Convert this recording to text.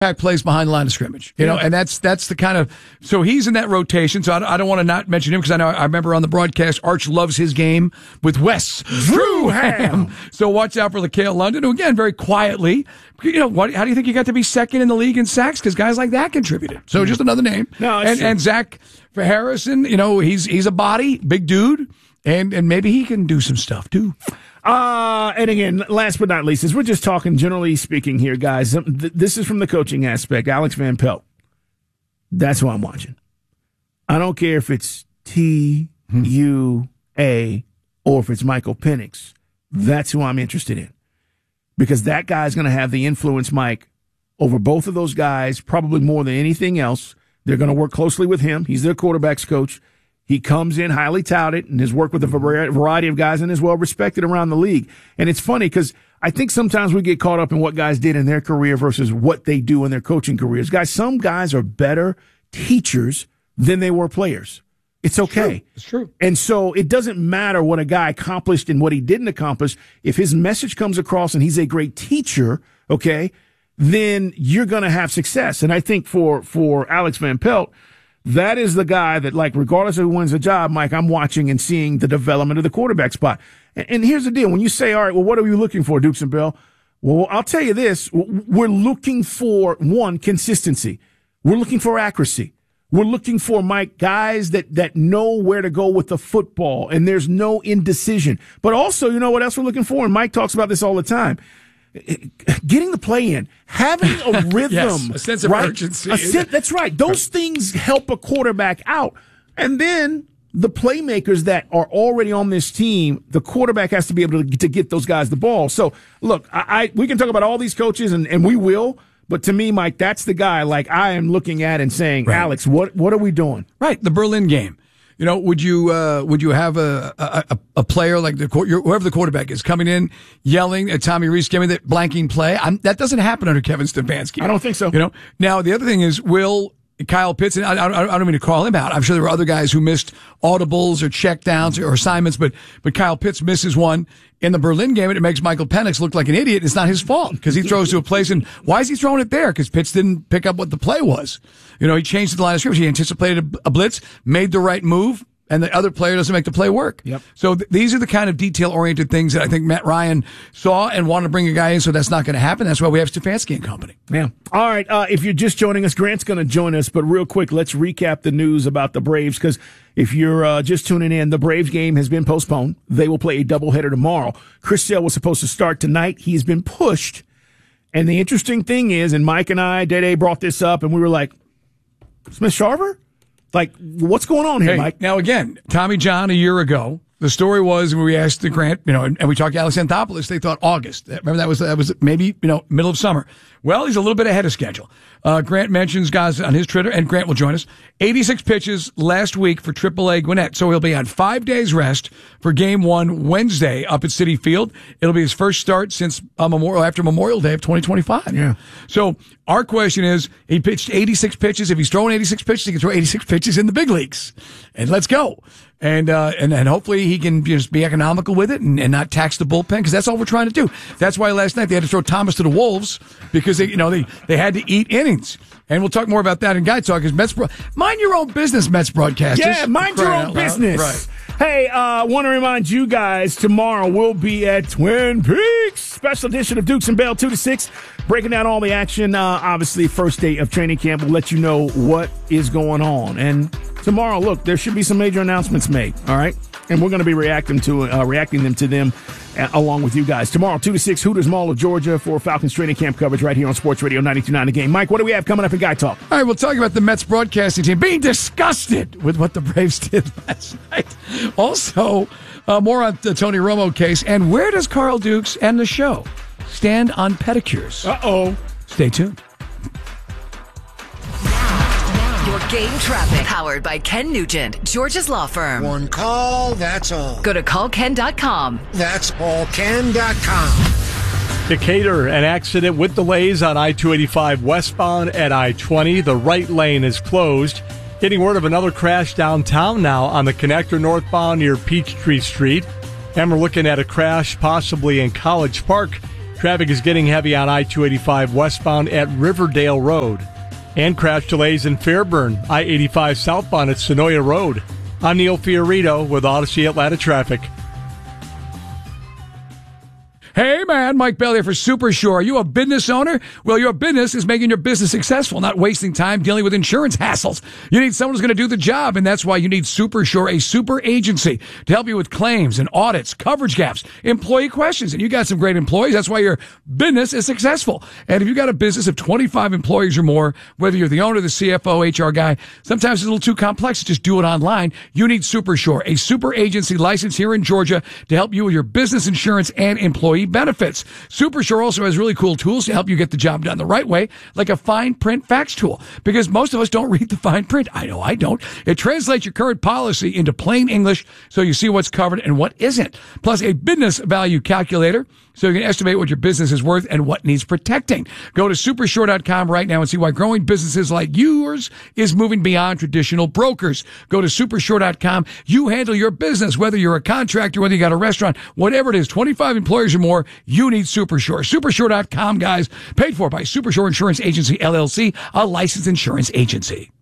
plays behind the line of scrimmage, you know, and that's the kind of, so he's in that rotation. So I don't want to not mention him because I remember on the broadcast, Arch loves his game with Wes Struham. So watch out for LaCale London, who again, very quietly, you know, how do you think you got to be second in the league in sacks? Because guys like that contributed. So just another name. No, and Zach Harrison, you know, he's a body, big dude, and maybe he can do some stuff too. And again, last but not least, as we're just talking generally speaking here, guys, this is from the coaching aspect. Alex Van Pelt. That's who I'm watching. I don't care if it's TUA or if it's Michael Penix. That's who I'm interested in. Because that guy's going to have the influence, Mike, over both of those guys, probably more than anything else. They're going to work closely with him. He's their quarterback's coach. He comes in highly touted and has worked with a variety of guys and is well respected around the league. And it's funny because I think sometimes we get caught up in what guys did in their career versus what they do in their coaching careers. Guys, some guys are better teachers than they were players. It's okay. It's true. And so it doesn't matter what a guy accomplished and what he didn't accomplish. If his message comes across and he's a great teacher, okay, then you're going to have success. And I think for Alex Van Pelt, that is the guy that, like, regardless of who wins the job, Mike, I'm watching and seeing the development of the quarterback spot. And here's the deal. When you say, all right, well, what are we looking for, Dukes and Bell? Well, I'll tell you this. We're looking for, one, consistency. We're looking for accuracy. We're looking for, Mike, guys that know where to go with the football, and there's no indecision. But also, you know what else we're looking for? And Mike talks about this all the time. Getting the play in, having a rhythm, yes, a sense of urgency. That's right. Those things help a quarterback out. And then the playmakers that are already on this team, the quarterback has to be able to get those guys the ball. So, look, we can talk about all these coaches, and we will. But to me, Mike, that's the guy like I am looking at and saying, right. Alex, what are we doing? Right, the Berlin game. You know, would you have a player like whoever the quarterback is coming in yelling at Tommy Rees, give me that blanking play? That doesn't happen under Kevin Stefanski. I don't think so. You know, now the other thing is, will Kyle Pitts, and I don't mean to call him out. I'm sure there were other guys who missed audibles or checkdowns or assignments, but Kyle Pitts misses one in the Berlin game, and it makes Michael Penix look like an idiot. It's not his fault because he throws to a place, and why is he throwing it there? Because Pitts didn't pick up what the play was. You know, he changed the line of scrimmage. He anticipated a blitz, made the right move, and the other player doesn't make the play work. Yep. So these are the kind of detail-oriented things that I think Matt Ryan saw and wanted to bring a guy in, so that's not going to happen. That's why we have Stefanski and company. Yeah. All right, if you're just joining us, Grant's going to join us, but real quick, let's recap the news about the Braves, because if you're just tuning in, the Braves game has been postponed. They will play a doubleheader tomorrow. Chris Sale was supposed to start tonight. He has been pushed. And the interesting thing is, and Mike and I, Dede brought this up, and we were like, Smith Sharver? Like, what's going on here, Mike? Now, again, Tommy John a year ago, the story was when we asked Grant, you know, and we talked to Alex Anthopoulos, they thought August. Remember, that was maybe, you know, middle of summer. Well, he's a little bit ahead of schedule. Grant mentions, guys, on his Twitter, and Grant will join us, 86 pitches last week for AAA Gwinnett. So he'll be on 5 days rest for game one Wednesday up at Citi Field. It'll be his first start since after Memorial Day of 2025. Yeah. So our question is, he pitched 86 pitches. If he's throwing 86 pitches, he can throw 86 pitches in the big leagues. And let's go. And hopefully he can just be economical with it and not tax the bullpen, because that's all we're trying to do. That's why last night they had to throw Thomas to the Wolves, because they had to eat innings. And we'll talk more about that in Guy Talk. Mind your own business, Mets broadcasters. Yeah, mind your own business. Right. Hey, want to remind you guys, tomorrow we'll be at Twin Peaks. Special edition of Dukes and Bell, 2 to 6. Breaking down all the action. Obviously, first day of training camp. We'll let you know what is going on. And tomorrow, look, there should be some major announcements made, all right? And we're going to be reacting to them along with you guys. Tomorrow, 2 to 6, Hooters Mall of Georgia for Falcons training camp coverage right here on Sports Radio 92.9 The Game. Mike, what do we have coming up in Guy Talk? All right, we'll talk about the Mets broadcasting team being disgusted with what the Braves did last night. Also, more on the Tony Romo case. And where does Carl Dukes and the show stand on pedicures? Uh-oh. Stay tuned. Your game traffic, powered by Ken Nugent, Georgia's law firm. One call, that's all. Go to callken.com. That's allken.com. Decatur, an accident with delays on I-285 westbound at I-20. The right lane is closed. Getting word of another crash downtown now on the connector northbound near Peachtree Street. And we're looking at a crash possibly in College Park Traffic is getting heavy on I-285 westbound at Riverdale Road. And crash delays in Fairburn, I-85 southbound at Sonoya Road. I'm Neil Fiorito with Odyssey Atlanta Traffic. Hey man, Mike Bell here for Supershore. Are you a business owner? Well, your business is making your business successful, not wasting time dealing with insurance hassles. You need someone who's going to do the job, and that's why you need Supershore, a super agency to help you with claims and audits, coverage gaps, employee questions. And you got some great employees. That's why your business is successful. And if you got a business of 25 employees or more, whether you're the owner, the CFO, HR guy, sometimes it's a little too complex to just do it online. You need Supershore, a super agency licensed here in Georgia to help you with your business insurance and employee benefits. Supershore also has really cool tools to help you get the job done the right way, like a fine print fax tool, because most of us don't read the fine print. I know I don't. It translates your current policy into plain English so you see what's covered and what isn't. Plus a business value calculator so you can estimate what your business is worth and what needs protecting. Go to supershore.com right now and see why growing businesses like yours is moving beyond traditional brokers. Go to supershore.com. You handle your business, whether you're a contractor, whether you got a restaurant, whatever it is, 25 employees or more, you need Supershore. Supershore.com, guys. Paid for by Supershore Insurance Agency, LLC, a licensed insurance agency.